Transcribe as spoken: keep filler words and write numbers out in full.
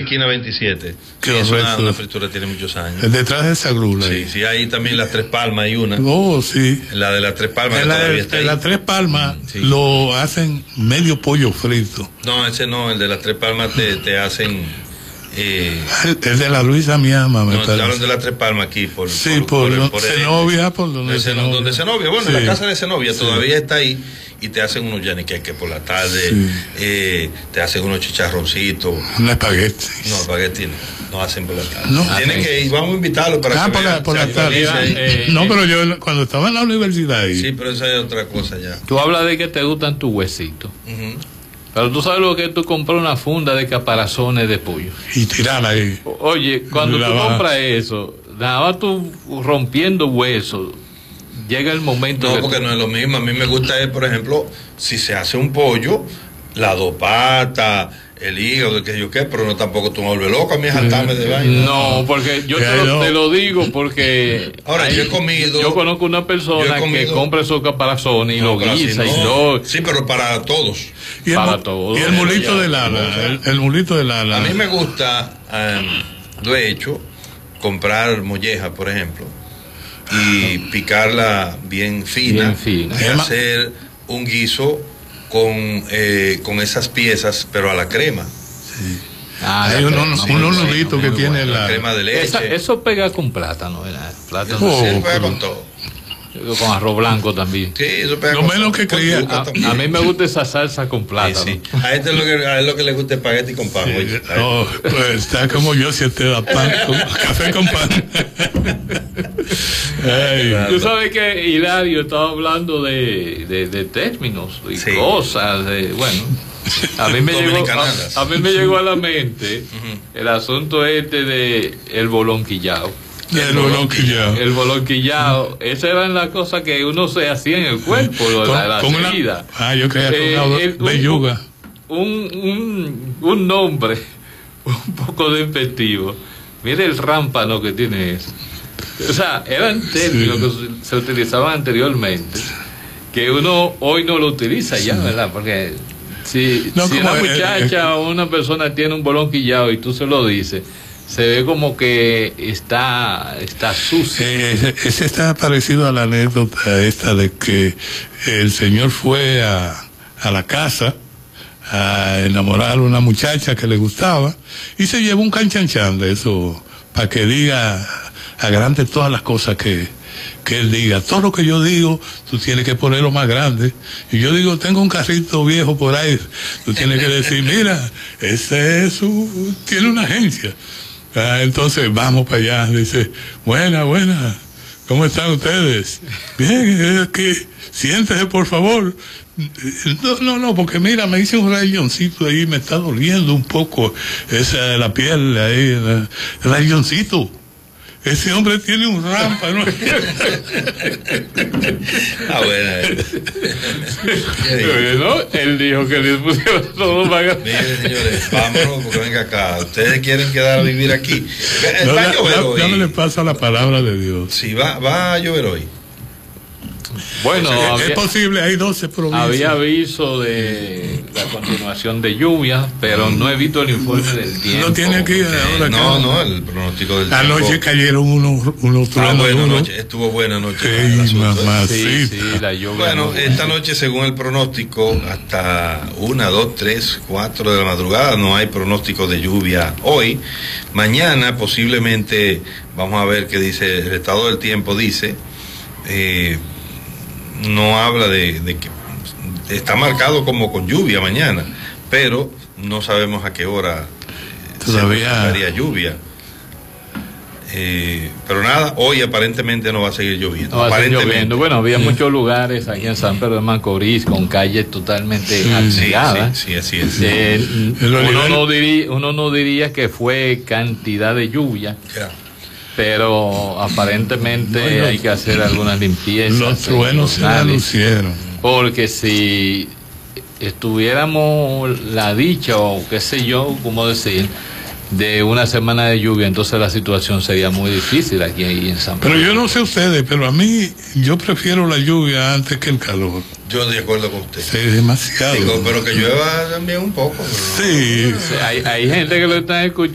esquina veintisiete. Sí, es una, una fritura, tiene muchos años. Detrás de esa grula. Sí, sí, ahí también las Tres Palmas hay una. Oh, sí. La de las Tres Palmas. En la, de las Tres Palmas sí. Lo hacen medio pollo frito. No, ese no, el de las Tres Palmas te, te hacen... Eh, el de la Luisa Miama, me no, parece. hablan de la Tres Palmas aquí, por, sí, por, por, por, por Zenobia, por donde Zenobia. Donde Zenobia, bueno, sí. En la casa de Zenobia sí. Todavía está ahí, y te hacen unos yaniqueques por la tarde, sí. eh, te hacen unos chicharroncitos. Un espagueti. No, espagueti no, no hacen por la tarde. No. Tienen que ir, vamos a invitarlos para ah, que por vean. La, por la tarde. Eh, no, eh, pero yo cuando estaba en la universidad ahí. Sí, pero esa es otra cosa ya. Tú hablas de que te gustan tus huesitos. Uh-huh. Pero tú sabes lo que es tú comprar una funda de caparazones de pollo. Y tirarla ahí. Oye, cuando la tú baja. compras eso, nada más tú rompiendo huesos, llega el momento. No, porque tú... no es lo mismo. A mí me gusta, es, por ejemplo, si se hace un pollo, la dos patas, el hígado, que yo qué, pero no tampoco tú me vuelves loco a mí saltarme de vaina. No, porque yo te lo, te lo digo porque ahora hay, yo he comido, yo conozco una persona que compra esos caparazones y no, lo guisa no. y lo sí, pero para todos. Y el, para todos. Y el mulito ya, de lana, el, el mulito de lana. A mí me gusta, um, lo he hecho, comprar molleja, por ejemplo, y picarla bien fina, bien fina. y hacer un guiso con eh, con esas piezas, pero a la crema. Sí. Ah, hay unos uno, sí, uno nuditos que tiene la... la crema de leche. Esa, eso pega con plátano, ¿verdad? Plátano. Oh, sí, pega con todo. Con arroz blanco también. Sí, eso pega lo con menos que creía. A, a mí me gusta esa salsa con plátano. Sí, sí. A este es lo que, a él lo que le gusta espagueti con pan. Sí, oye, no, pues está como yo, si te da pan, con, café con pan. Hey. Tú sabes que Hilario estaba hablando de, de, de términos y sí. cosas, de, bueno. A mí me llegó a, a mí me llegó a la mente uh-huh. el asunto este de el bolonquillao. El bolonquillao. El bolonquillao. Esas eran las cosas que uno se hacía en el cuerpo, lo de la, la seguida. Ah, yo creía que eh, una el, belluga. Un, un, un nombre un poco despectivo. Mire el rámpano que tiene eso. O sea, eran términos sí. que se, se utilizaban anteriormente, que uno hoy no lo utiliza ya, sí. ¿verdad? Porque si, no, si una muchacha o una persona tiene un bolonquillao y tú se lo dices, se ve como que está está sucio. Eh, ese está parecido a la anécdota esta de que el señor fue a, a la casa a enamorar a una muchacha que le gustaba y se llevó un canchanchan de eso para que diga, agrande todas las cosas que que él diga, todo lo que yo digo, tú tienes que ponerlo más grande. Y yo digo, tengo un carrito viejo por ahí, tú tienes que decir, mira, ese es su, tiene una agencia. Ah, entonces vamos para allá, dice, buena, buena, ¿cómo están ustedes? Bien, es que, siéntese por favor. No, no, no, porque mira, me hice un rayoncito ahí, me está doliendo un poco esa la piel ahí, el rayoncito. Ese hombre tiene un rampa, ¿no? Ah, bueno. ¿No? Él dijo que les pusieron todo para acá. Miren, señores, vámonos, porque venga acá. Ustedes quieren quedar a vivir aquí. No, va da, a llover da, hoy. Dámele paso a la palabra de Dios. Sí, va, va a llover hoy. Bueno, o sea, había, es posible, hay doce provincias. Había aviso de la continuación de lluvia, pero no he visto el informe del tiempo. No tiene aquí ahora. Eh, no, no, el pronóstico del tiempo. Anoche cayeron unos unos ah, buena noche, estuvo buena noche. Hey, mamá, sí, sí, la lluvia. Bueno, no, esta noche, según el pronóstico, hasta una, dos, tres, cuatro de la madrugada no hay pronóstico de lluvia hoy. Mañana posiblemente, vamos a ver qué dice el estado del tiempo, dice... Eh, no habla de, de que está marcado como con lluvia mañana, pero no sabemos a qué hora todavía se lluvia. Eh, pero nada, hoy aparentemente no va a seguir lloviendo. No va a seguir aparentemente. lloviendo. Bueno, había sí. muchos lugares aquí en San Pedro de Macorís con calles totalmente sí, aciagadas. Sí, sí, así es. Eh, uno, no diría, uno no diría que fue cantidad de lluvia. Yeah. Pero aparentemente bueno, hay que hacer algunas limpiezas. Los truenos se la lucieron. Porque si estuviéramos la dicha o qué sé yo, como decir, de una semana de lluvia, entonces la situación sería muy difícil aquí en San Pedro. Pero yo no sé ustedes, pero a mí yo prefiero la lluvia antes que el calor. Yo de acuerdo con usted. Sí, demasiado. Digo, pero que llueva también un poco. Sí. Hay, hay gente que lo está escuchando.